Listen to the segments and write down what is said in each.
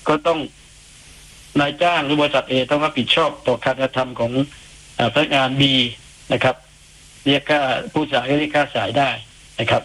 ก็ต้องนายจ้างหรือบริษัทเอต้องรับผิดชอบต่อการกระทำของพนักงานบีนะครับเรียกค่าผู้สายเรียกค่าสายได้นะครับ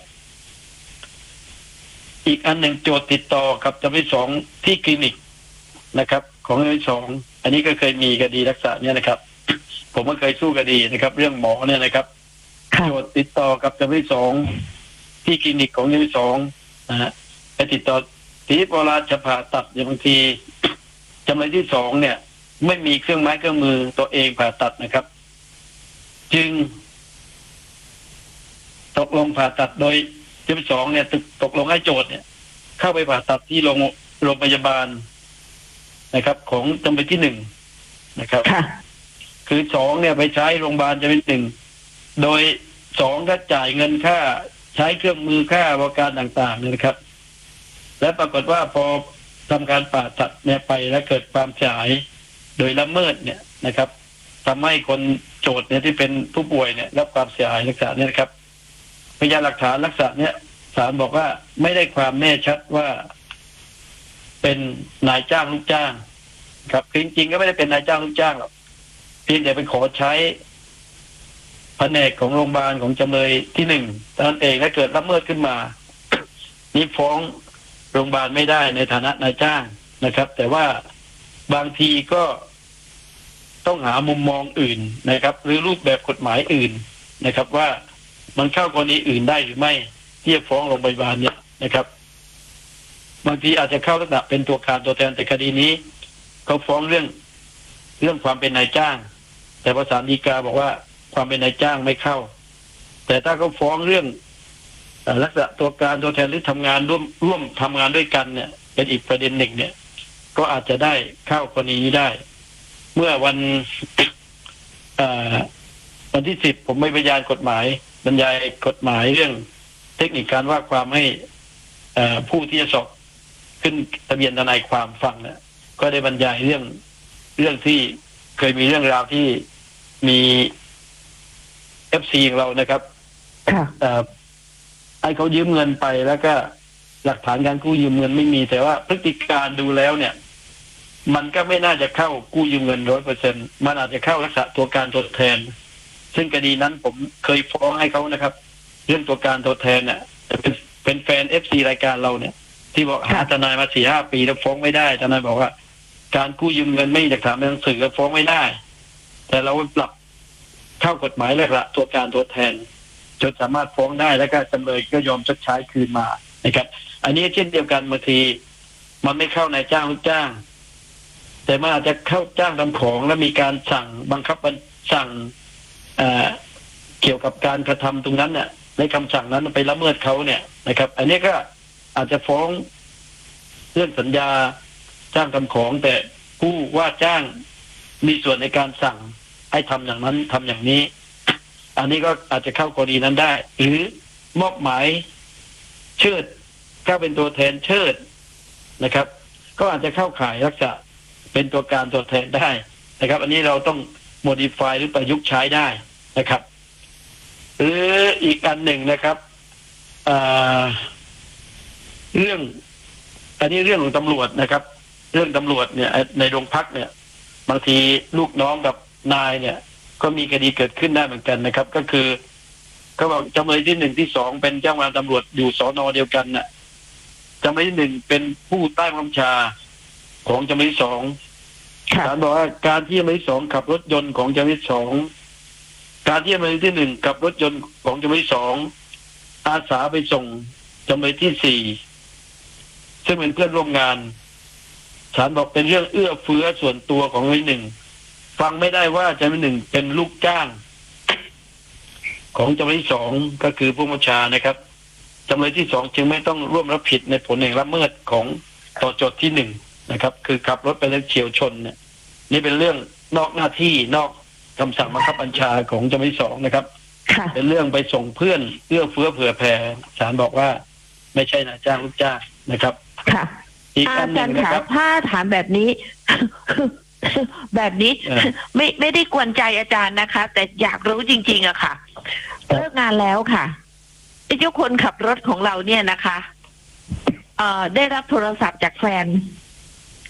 อีกอันหนึ่งโจทย์ติดต่อกับจำเลย2ที่คลินิกนะครับของจำเลย2อันนี้ก็เคยมีคดีลักษณะนี้นะครับผมก็เคยสู้คดีนะครับเรื่องหมอเนี่ยนะครับโจทย์ติดต่อกับจำเลย2ที่คลินิกของจำเลย2นะฮะไปติดต่อที่เวลาจะผ่าตัดอย่างบางทีจำเลยที่2เนี่ยไม่มีเครื่องไม้เครื่องมือตัวเองผ่าตัดนะครับจึงตกลงผ่าตัดโดยจำเลย2เนี่ยตกลงให้โจทย์เนี่ยเข้าไปผ่าตัดที่โรงพยาบาลนะครับของจำเลยที่1นะครับคือ2เนี่ยไปใช้โรงพยาบาลจำเลย1โดย2ก็จ่ายเงินค่าใช้เครื่องมือค่าบริการต่างๆเนี่ยนะครับและปรากฏว่าพอทำการผ่าตัดเนี่ยไปแล้วเกิดความเสียหายโดยละเมิดเนี่ยนะครับทำให้คนโจทย์เนี่ยที่เป็นผู้ป่วยเนี่ยรับความเสียหายลักษณะนี้นะครับพยานหลักฐานลักษณะเนี้ยศาลบอกว่าไม่ได้ความแน่ชัดว่าเป็นนายจ้างลูกจ้างครับจริงๆก็ไม่ได้เป็นนายจ้างลูกจ้างหรอกเพียงแต่ไปขอใช้แผนกของโรงพยาบาลของจำเลยที่1นั่นเองและเกิดละเมิดขึ้นมานี่ฟ้องโรงพยาบาลไม่ได้ในฐานะนายจ้างนะครับแต่ว่าบางทีก็ต้องหามุมมองอื่นนะครับหรือรูปแบบกฎหมายอื่นนะครับว่ามันเข้ากรณีอื่นได้หรือไม่ที่จะฟ้องโรงพยาบาลเนี่ยนะครับบางทีอาจจะเข้าลักษณะเป็นตัวการตัวแทนแต่คดีนี้เขาฟ้องเรื่องความเป็นนายจ้างแต่ศาลฎีกาบอกว่าความเป็นนายจ้างไม่เข้าแต่ถ้าเขาฟ้องเรื่องลักษณะตัวการตัวแทนหรือทำงานร่วมทำงานด้วยกันเนี่ยเป็นอีกประเด็นหนึ่งเนี่ยก็อาจจะได้เข้ากรณีนี้ได้เมื่อวันที่10ผมไม่บรรยายกฎหมายบรรยายกฎหมายเรื่องเทคนิคการว่าความให้ผู้ที่จะสอบขึ้นทะเบียนทนายความฟังเนี่ยก็ได้บรรยายเรื่องที่เคยมีเรื่องราวที่มี FC ของเรานะครับให้เขายืมเงินไปแล้วก็หลักฐานการกู้ยืมเงินไม่มีแต่ว่าพฤติการดูแล้วเนี่ยมันก็ไม่น่าจะเข้ากู้ยืมเงิน 100% มันอาจจะเข้าลักษณะตัวการตัวแทนซึ่งคดีนั้นผมเคยฟ้องให้เขานะครับเรื่องตัวการตัวแทนเนี่ยเป็นแฟน FC รายการเราเนี่ยที่บอกหาทนายมา 4-5 ปีแล้วฟ้องไม่ได้ทนายบอกว่าการกู้ยืมเงินไม่มีหลักฐานในหนังสือแล้วฟ้องไม่ได้แต่เราปรับเข้ากฎหมายเลยละตัวการตัวแทนจนสามารถฟ้องได้แล้วก็จำเลยก็ยอมชดใช้คืนมานะครับอันนี้เช่นเดียวกันบางทีมันไม่เข้านายจ้างลูกจ้างแต่มันอาจจะเข้าจ้างทำของและมีการสั่งบังคับสั่งเกี่ยวกับการกระทำตรงนั้นเนี่ยในคำสั่งนั้นไปละเมิดเขาเนี่ยนะครับอันนี้ก็อาจจะฟ้องเรื่องสัญญาจ้างทำของแต่ผู้ว่าจ้างมีส่วนในการสั่งให้ทำอย่างนั้นทำอย่างนี้อันนี้ก็อาจจะเข้ากรณีนั้นได้หรือมอบหมายเชิดก็เป็นตัวแทนเชิดนะครับก็อาจจะเข้าข่ายลักษณะเป็นตัวการตัวแทนได้นะครับอันนี้เราต้อง modify หรือประยุกต์ใช้ได้นะครับหรืออีกอันหนึ่งนะครับเรื่องอันนี้เรื่องของตำรวจนะครับเรื่องตำรวจเนี่ยในโรงพักเนี่ยบางทีลูกน้องกับนายเนี่ยก็มีคดีเกิดขึ้นได้เหมือนกันนะครับก็คือเขาบอกจำเลยที่1ที่2เป็นเจ้าพนักงานตำรวจอยู่สน.เดียวกันน่ะจำเลยที่1เป็นผู้ใต้บังคับบัญชาของจำเลยที่2ศาลบอกว่าการที่จำเลยที่2ขับรถยนต์ของจำเลยที่2การที่จำเลยที่1ขับรถยนต์ของจำเลยที่2อาสาไปส่งจำเลยที่4ซึ่งเป็นเพื่อนร่วมงานศาลบอกเป็นเรื่องเอื้อเฟื้อส่วนตัวของจำเลย1ฟังไม่ได้ว่าจำเลย1เป็นลูกจ้างของจำเลยที่2ก็คือผู้บัญชานะครับจำเลยที่2จึงไม่ต้องร่วมรับผิดในผลแห่งละเมิดของต่อโจทย์ที่1นะครับคือขับรถไปแล้วเฉียวชนเนี่ยนี่เป็นเรื่องนอกหน้าที่นอกคำสั่งบังคับบัญชาของจำเลยที่2นะครับเป็นเรื่องไปส่งเพื่อนเอื้อเฟื้อเผื่อแผ่ศาลบอกว่าไม่ใช่นายจ้างลูกจ้างนะครับค่ะอีกอันหนึ่งนะครับถ้าถามแบบนี้ แบบนี้ไม่ได้กวนใจอาจารย์นะคะแต่อยากรู้จริงๆอะค่ะเลิกงานแล้วค่ะไอ้เจ้าคนขับรถของเราเนี่ยนะคะได้รับโทรศัพท์จากแฟน